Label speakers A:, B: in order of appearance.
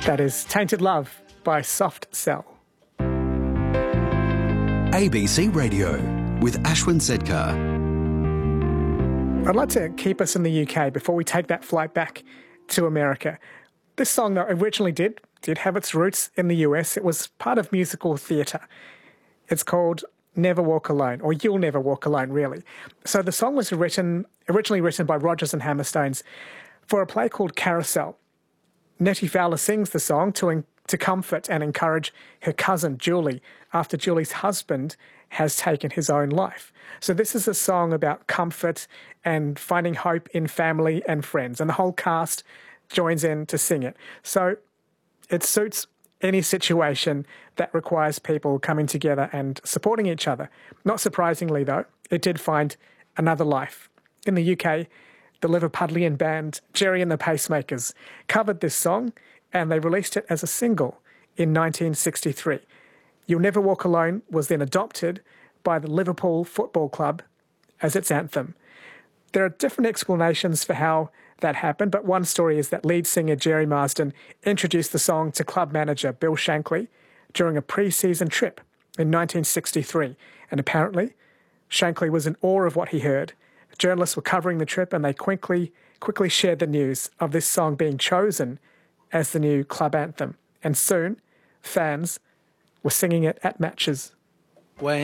A: That is Tainted Love by Soft Cell.
B: ABC Radio with Ashwin Sedkar.
A: I'd like to keep us in the UK before we take that flight back to America. This song, though, originally did have its roots in the US. It was part of musical theatre. It's called Never Walk Alone, or You'll Never Walk Alone, really. So the song was originally written by Rodgers and Hammerstones for a play called Carousel. Nettie Fowler sings the song to comfort and encourage her cousin, Julie, after Julie's husband has taken his own life. So this is a song about comfort and finding hope in family and friends, and the whole cast joins in to sing it. So it suits any situation that requires people coming together and supporting each other. Not surprisingly, though, it did find another life. In the UK, the Liverpudlian band Gerry and the Pacemakers covered this song, and they released it as a single in 1963. You'll Never Walk Alone was then adopted by the Liverpool Football Club as its anthem. There are different explanations for how that happened, but one story is that lead singer Gerry Marsden introduced the song to club manager Bill Shankly during a pre-season trip in 1963, and apparently Shankly was in awe of what he heard. Journalists were covering the trip, and they quickly shared the news of this song being chosen as the new club anthem, and soon fans were singing it at matches.